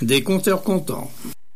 des conteurs contents.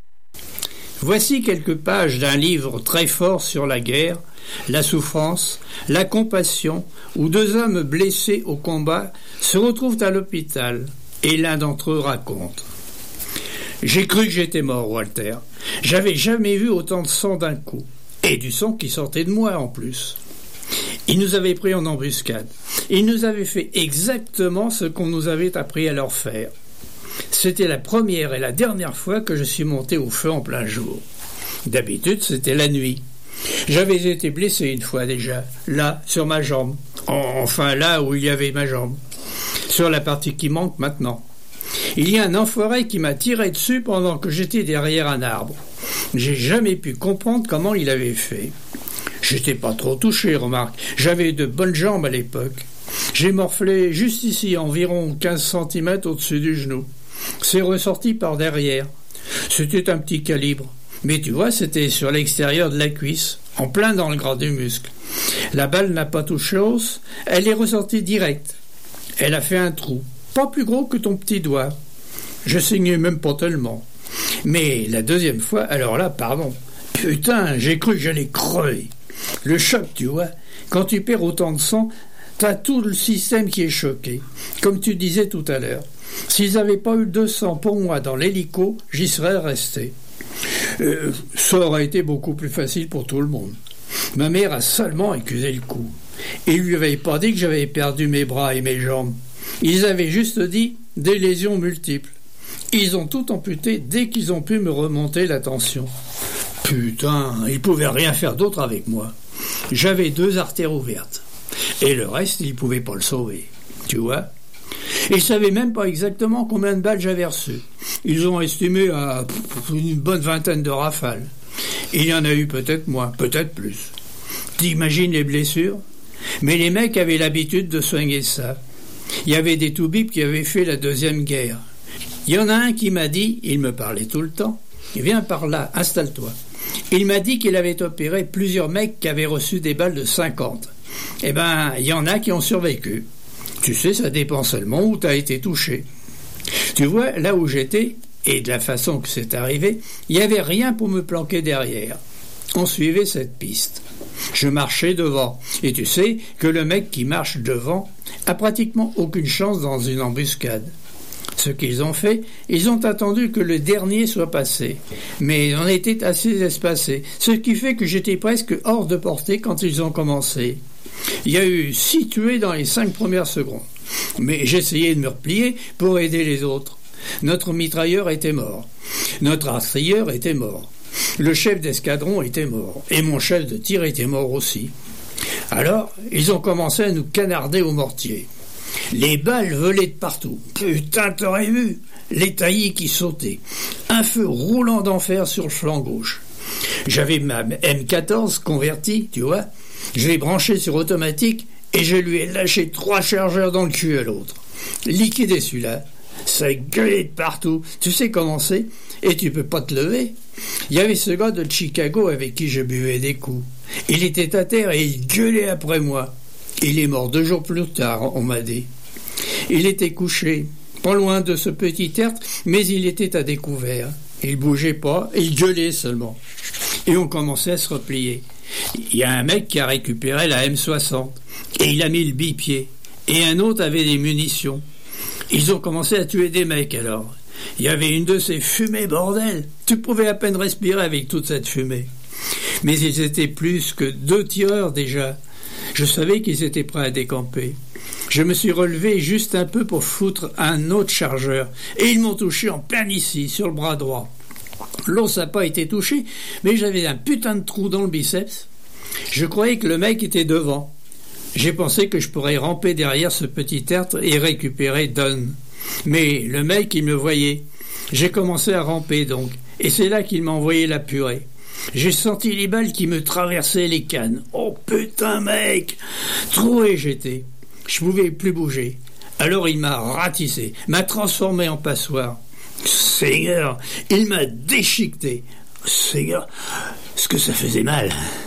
Voici quelques pages d'un livre très fort sur la guerre, la souffrance, la compassion, où deux hommes blessés au combat se retrouvent à l'hôpital, et l'un d'entre eux raconte. « J'ai cru que j'étais mort, Walter. J'avais jamais vu autant de sang d'un coup, et du sang qui sortait de moi en plus. Ils nous avaient pris en embuscade. Ils nous avaient fait exactement ce qu'on nous avait appris à leur faire. C'était la première et la dernière fois que je suis monté au feu en plein jour. D'habitude, c'était la nuit. J'avais été blessé une fois déjà, là, sur ma jambe. Enfin, là où il y avait ma jambe. Sur la partie qui manque maintenant. Il y a un enfoiré qui m'a tiré dessus pendant que j'étais derrière un arbre. J'ai jamais pu comprendre comment il avait fait. J'étais pas trop touché, remarque. J'avais de bonnes jambes à l'époque. J'ai morflé juste ici, environ 15 cm au-dessus du genou. C'est ressorti par derrière. C'était un petit calibre. Mais tu vois, c'était sur l'extérieur de la cuisse, en plein dans le gras du muscle. La balle n'a pas touché l'os, elle est ressortie direct. Elle a fait un trou, pas plus gros que ton petit doigt. Je saignais même pas tellement. Mais la deuxième fois, alors là, pardon. Putain, j'ai cru que j'allais crever. Le choc, tu vois, quand tu perds autant de sang, t'as tout le système qui est choqué. Comme tu disais tout à l'heure. S'ils n'avaient pas eu de sang pour moi dans l'hélico, j'y serais resté. Ça aurait été beaucoup plus facile pour tout le monde. Ma mère a seulement accusé le coup. Ils lui avaient pas dit que j'avais perdu mes bras et mes jambes. Ils avaient juste dit des lésions multiples. Ils ont tout amputé dès qu'ils ont pu me remonter la tension. Putain, ils pouvaient rien faire d'autre avec moi. J'avais 2 artères ouvertes. Et le reste, ils pouvaient pas le sauver. Tu vois ? Ils savaient même pas exactement combien de balles j'avais reçues. Ils ont estimé à une bonne vingtaine de rafales. Il y en a eu peut-être moins, peut-être plus. T'imagines les blessures ? Mais les mecs avaient l'habitude de soigner ça. Il y avait des toubibs qui avaient fait la Deuxième Guerre. Il y en a un qui m'a dit, il me parlait tout le temps, viens par là, installe-toi. Il m'a dit qu'il avait opéré plusieurs mecs qui avaient reçu des balles de 50. Eh ben, il y en a qui ont survécu. Tu sais, ça dépend seulement où tu as été touché. Tu vois, là où j'étais, et de la façon que c'est arrivé, il n'y avait rien pour me planquer derrière. On suivait cette piste. Je marchais devant. Et tu sais que le mec qui marche devant a pratiquement aucune chance dans une embuscade. Ce qu'ils ont fait, ils ont attendu que le dernier soit passé. Mais on était assez espacés, ce qui fait que j'étais presque hors de portée quand ils ont commencé. Il y a eu 6 tués dans les 5 premières secondes. Mais j'essayais de me replier pour aider les autres. Notre mitrailleur était mort. Notre artilleur était mort. Le chef d'escadron était mort. Et mon chef de tir était mort aussi. Alors, ils ont commencé à nous canarder au mortier. Les balles volaient de partout. Putain, t'aurais vu ? Les taillis qui sautaient. Un feu roulant d'enfer sur le flanc gauche. J'avais ma M14 convertie, tu vois. Je l'ai branchée sur automatique et je lui ai lâché 3 chargeurs dans le cul à l'autre. Liquidé celui-là. Ça gueulait de partout. Tu sais comment c'est ? Et tu peux pas te lever. Il y avait ce gars de Chicago avec qui je buvais des coups. Il était à terre et il gueulait après moi. Il est mort 2 jours plus tard, on m'a dit. Il était couché, pas loin de ce petit tertre, mais il était à découvert. Il bougeait pas, il gueulait seulement. Et on commençait à se replier. Il y a un mec qui a récupéré la M60, et il a mis le bipied. Et un autre avait des munitions. Ils ont commencé à tuer des mecs alors. Il y avait une de ces fumées, bordel. Tu pouvais à peine respirer avec toute cette fumée. Mais ils étaient plus que 2 tireurs déjà. Je savais qu'ils étaient prêts à décamper. Je me suis relevé juste un peu pour foutre un autre chargeur. Et ils m'ont touché en plein ici, sur le bras droit. L'os n'a pas été touché, mais j'avais un putain de trou dans le biceps. Je croyais que le mec était devant. J'ai pensé que je pourrais ramper derrière ce petit tertre et récupérer Don. Mais le mec, il me voyait. J'ai commencé à ramper donc. Et c'est là qu'il m'a envoyé la purée. J'ai senti les balles qui me traversaient les cannes. Oh putain mec! Troué j'étais. Je pouvais plus bouger. Alors il m'a ratissé, m'a transformé en passoire. Seigneur, il m'a déchiqueté. Seigneur, ce que ça faisait mal.